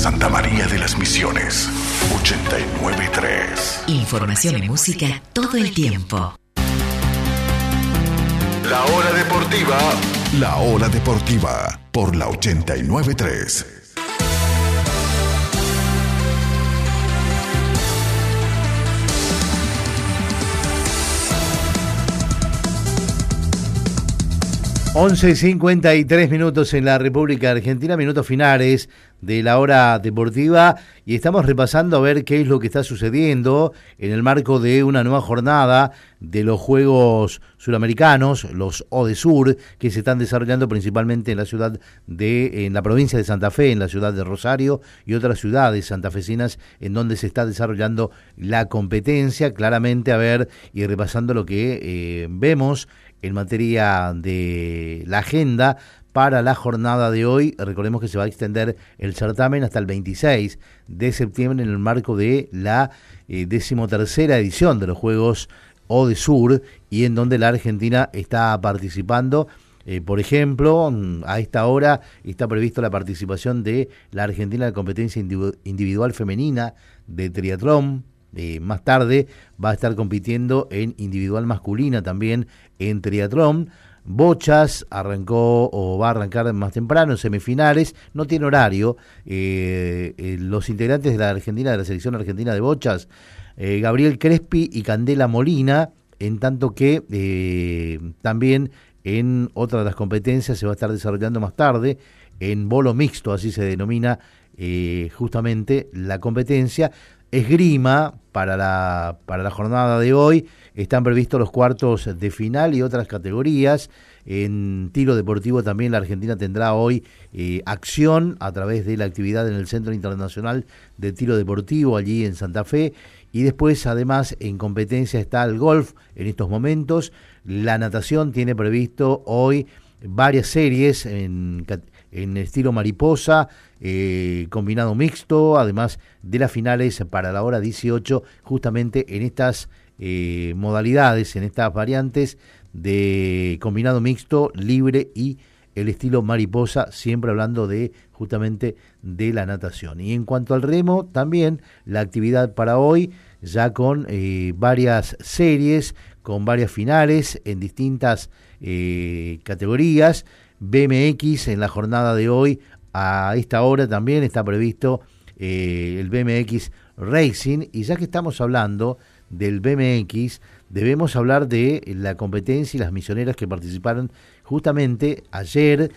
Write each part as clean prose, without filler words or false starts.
Santa María de las Misiones, 89.3. Información y música todo el tiempo. La Hora Deportiva. La Hora Deportiva por la 89.3. (11:53) en la República Argentina, minutos finales de la Hora Deportiva, y estamos repasando a ver qué es lo que está sucediendo en el marco de una nueva jornada de los Juegos Suramericanos, los ODESUR, que se están desarrollando principalmente en la provincia de Santa Fe, en la ciudad de Rosario y otras ciudades santafesinas en donde se está desarrollando la competencia. Claramente, a ver, y repasando lo que vemos en materia de la agenda para la jornada de hoy. Recordemos que se va a extender el certamen hasta el 26 de septiembre en el marco de la 13ª edición de los Juegos ODESUR, y en donde la Argentina está participando. Por ejemplo, a esta hora está previsto la participación de la Argentina en la competencia individual femenina de triatlón. Más tarde va a estar compitiendo en individual masculina también en triatlón. Bochas arrancó o va a arrancar más temprano en semifinales, no tiene horario. Los integrantes de la Argentina, de la selección argentina de bochas, Gabriel Crespi y Candela Molina, en tanto que también en otra de las competencias se va a estar desarrollando más tarde, en bolo mixto, así se denomina justamente la competencia. Esgrima, para la jornada de hoy, están previstos los cuartos de final y otras categorías. En tiro deportivo también la Argentina tendrá hoy acción a través de la actividad en el Centro Internacional de Tiro Deportivo, allí en Santa Fe. Y después, además, en competencia está el golf en estos momentos. La natación tiene previsto hoy varias series en estilo mariposa, combinado mixto, además de las finales para la hora 18, justamente en estas modalidades, en estas variantes de combinado mixto, libre y el estilo mariposa, siempre hablando de justamente de la natación. Y en cuanto al remo, también la actividad para hoy, ya con varias series, con varias finales en distintas categorías. BMX en la jornada de hoy, a esta hora también está previsto el BMX Racing. Y ya que estamos hablando del BMX, debemos hablar de la competencia y las misioneras que participaron justamente ayer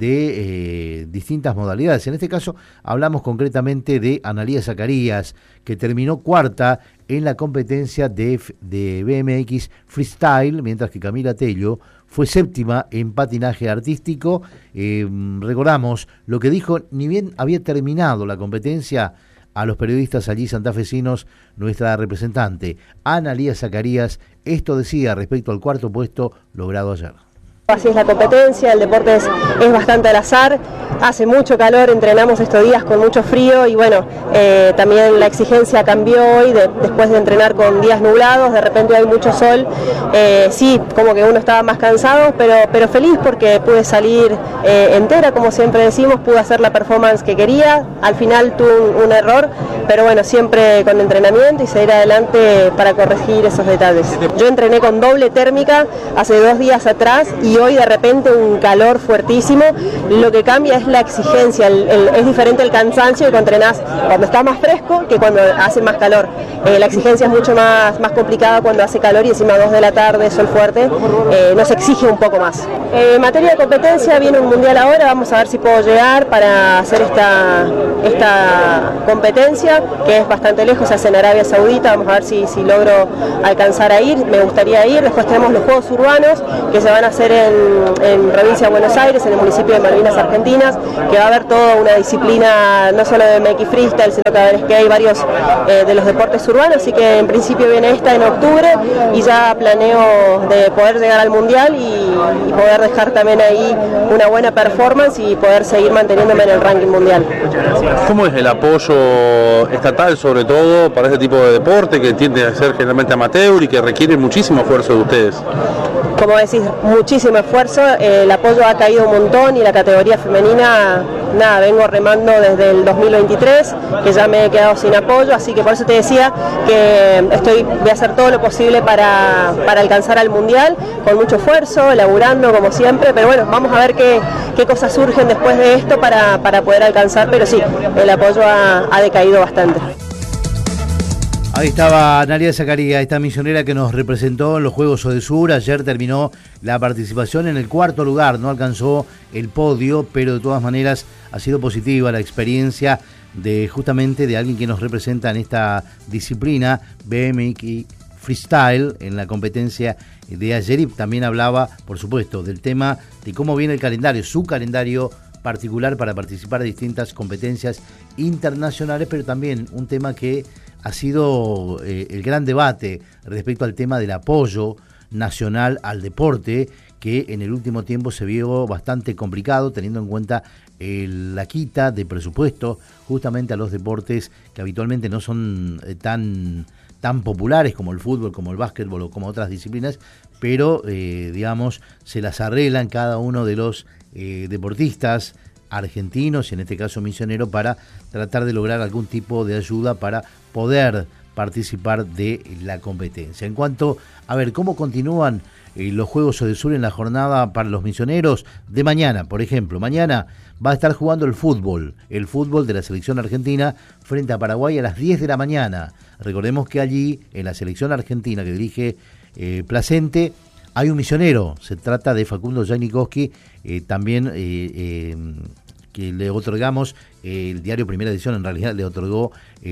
de distintas modalidades. En este caso hablamos concretamente de Analía Zacarías, que terminó cuarta en la competencia de BMX Freestyle, mientras que Camila Tello fue séptima en patinaje artístico. Recordamos lo que dijo, ni bien había terminado la competencia, a los periodistas allí santafesinos, nuestra representante Analía Zacarías. Esto decía respecto al cuarto puesto logrado ayer. Así es la competencia, el deporte es bastante al azar, hace mucho calor, entrenamos estos días con mucho frío y bueno, también la exigencia cambió hoy, después de entrenar con días nublados, de repente hay mucho sol, sí, como que uno estaba más cansado, pero feliz porque pude salir entera, como siempre decimos, pude hacer la performance que quería, al final tuve un error, pero bueno, siempre con entrenamiento y seguir adelante para corregir esos detalles. Yo entrené con doble térmica hace 2 días atrás y hoy de repente un calor fuertísimo. Lo que cambia es la exigencia, es diferente el cansancio cuando entrenás cuando está más fresco que cuando hace más calor. La exigencia es mucho más complicada cuando hace calor y encima 2 de la tarde, sol fuerte, nos exige un poco más. En materia de competencia viene un mundial ahora, vamos a ver si puedo llegar para hacer esta competencia, que es bastante lejos, se hace en Arabia Saudita, vamos a ver si logro alcanzar a ir, me gustaría ir. Después tenemos los Juegos Urbanos, que se van a hacer en provincia de Buenos Aires, en el municipio de Malvinas Argentinas, que va a haber toda una disciplina, no solo de BMX freestyle, sino que va a haber skate, varios de los deportes urbanos, así que en principio viene esta en octubre y ya planeo de poder llegar al mundial y poder dejar también ahí una buena performance y poder seguir manteniéndome en el ranking mundial. ¿Cómo es el apoyo estatal, sobre todo para este tipo de deporte que tiende a ser generalmente amateur y que requiere muchísimo esfuerzo de ustedes? como decís, muchísimo esfuerzo, el apoyo ha caído un montón y la categoría femenina, nada, vengo remando desde el 2023, que ya me he quedado sin apoyo, así que por eso te decía que voy a hacer todo lo posible para alcanzar al Mundial, con mucho esfuerzo, laburando como siempre, pero bueno, vamos a ver qué cosas surgen después de esto para poder alcanzar, pero sí, el apoyo ha decaído bastante. Ahí estaba Nalia Zacarías, esta misionera que nos representó en los Juegos Odesur. Ayer terminó la participación en el 4º lugar, no alcanzó el podio, pero de todas maneras ha sido positiva la experiencia justamente de alguien que nos representa en esta disciplina, BMX Freestyle, en la competencia de ayer. Y también hablaba, por supuesto, del tema de cómo viene el calendario, su calendario particular para participar de distintas competencias internacionales, pero también un tema que ha sido el gran debate respecto al tema del apoyo nacional al deporte, que en el último tiempo se vio bastante complicado, teniendo en cuenta la quita de presupuesto justamente a los deportes que habitualmente no son tan populares como el fútbol, como el básquetbol o como otras disciplinas, pero digamos se las arreglan cada uno de los deportistas argentinos y en este caso misioneros para tratar de lograr algún tipo de ayuda para poder participar de la competencia. En cuanto a ver cómo continúan los Juegos Odesur en la jornada para los misioneros de mañana, por ejemplo, mañana va a estar jugando el fútbol de la selección argentina frente a Paraguay a las 10 de la mañana. Recordemos que allí en la selección argentina que dirige Placente hay un misionero, se trata de Facundo Janikowski, también que le otorgamos, el diario Primera Edición en realidad le otorgó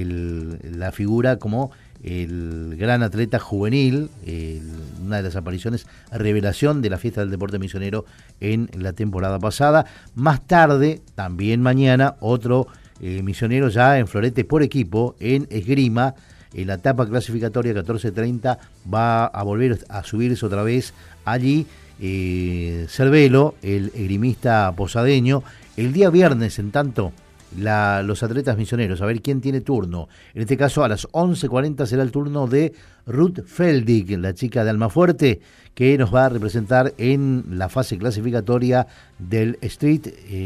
la figura como el gran atleta juvenil, una de las apariciones, revelación de la fiesta del deporte misionero en la temporada pasada. Más tarde, también mañana, otro misionero ya en florete por equipo, en esgrima, en la etapa clasificatoria 14:30 va a volver a subirse otra vez allí Cervelo, el esgrimista posadeño. El día viernes, en tanto, los atletas misioneros, a ver quién tiene turno. En este caso, a las 11:40 será el turno de Ruth Feldig, la chica de Almafuerte, que nos va a representar en la fase clasificatoria del Street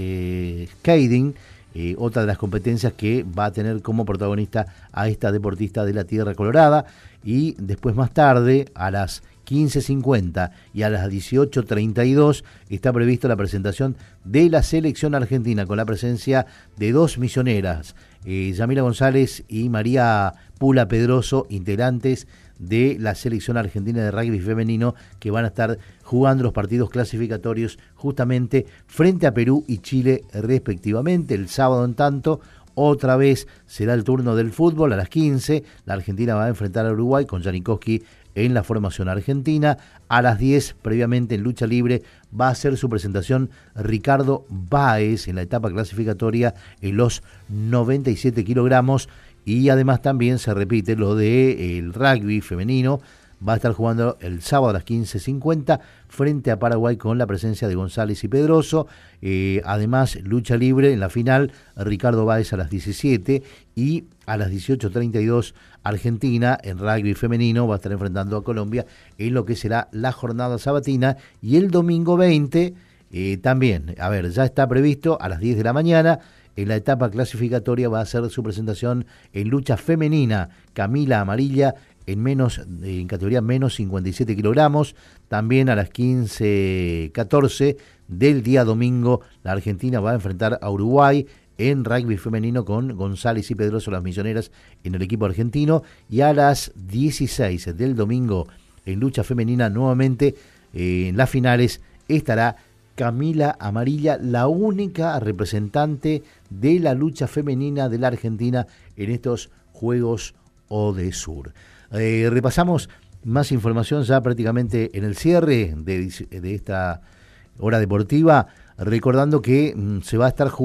Skating, otra de las competencias que va a tener como protagonista a esta deportista de la Tierra Colorada. Y después, más tarde, a las 15:50 y a las 18:32 está prevista la presentación de la selección argentina con la presencia de dos misioneras, Yamila González y María Pula Pedroso, integrantes de la selección argentina de rugby femenino, que van a estar jugando los partidos clasificatorios justamente frente a Perú y Chile respectivamente. El sábado, en tanto, otra vez será el turno del fútbol a las 15. La Argentina va a enfrentar a Uruguay con Janikowski en la formación argentina. A las 10, previamente en lucha libre, va a hacer su presentación Ricardo Báez en la etapa clasificatoria en los 97 kilogramos. Y además también se repite lo del rugby femenino. Va a estar jugando el sábado a las 15:50 frente a Paraguay con la presencia de González y Pedroso. Además, lucha libre en la final, Ricardo Báez a las 17 y a las 18:32 Argentina en rugby femenino va a estar enfrentando a Colombia en lo que será la jornada sabatina. Y el domingo 20 también, a ver, ya está previsto a las 10 de la mañana. En la etapa clasificatoria va a hacer su presentación en lucha femenina Camila Amarilla en categoría menos 57 kilogramos. También a las 15:14 del día domingo la Argentina va a enfrentar a Uruguay en rugby femenino con González y Pedroso, las misioneras, en el equipo argentino. Y a las 16 del domingo en lucha femenina nuevamente en las finales estará Camila Amarilla, la única representante de la lucha femenina de la Argentina en estos Juegos Odesur. Repasamos más información ya prácticamente en el cierre de esta hora deportiva, recordando que se van a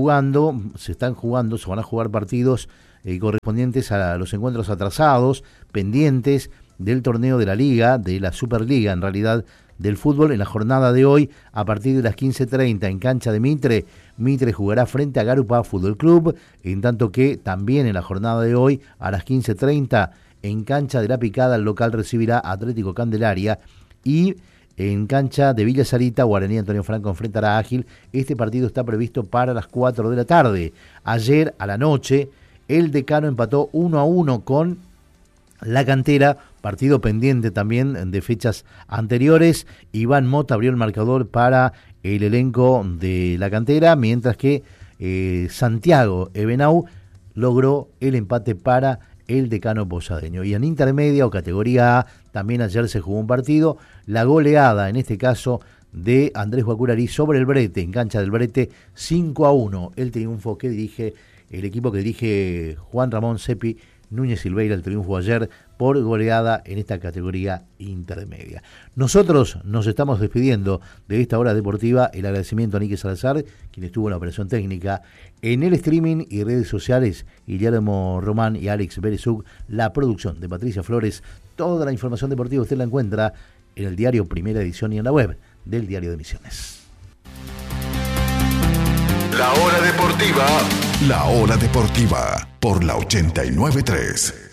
jugar partidos correspondientes a los encuentros atrasados, pendientes del torneo de la Liga, de la Superliga en realidad, del fútbol. En la jornada de hoy, a partir de las 15:30 en cancha de Mitre jugará frente a Garupa Fútbol Club, en tanto que también en la jornada de hoy, a las 15:30 en cancha de La Picada, el local recibirá a Atlético Candelaria. Y en cancha de Villa Sarita. Guaraní Antonio Franco enfrentará a Ágil. Este partido está previsto para las 4 de la tarde. Ayer a la noche, el Decano empató 1-1 con La Cantera, partido pendiente también de fechas anteriores. Iván Mota abrió el marcador para el elenco de La Cantera, mientras que Santiago Ebenau logró el empate para el Decano Posadeño. Y en intermedia o categoría A, también ayer se jugó un partido, la goleada, en este caso, de Andrés Guacurarí sobre el Brete, en cancha del Brete, 5-1, el triunfo que dirige, el equipo que dirige Juan Ramón Sepi Núñez Silveira, el triunfo ayer por goleada en esta categoría intermedia. Nosotros nos estamos despidiendo de esta hora deportiva. El agradecimiento a Nique Salazar, quien estuvo en la operación técnica, en el streaming y redes sociales, Guillermo Román y Alex Berezug, la producción de Patricia Flores. Toda la información deportiva usted la encuentra en el diario Primera Edición y en la web del Diario de Misiones. La Hora Deportiva. La Hora Deportiva por la 89.3.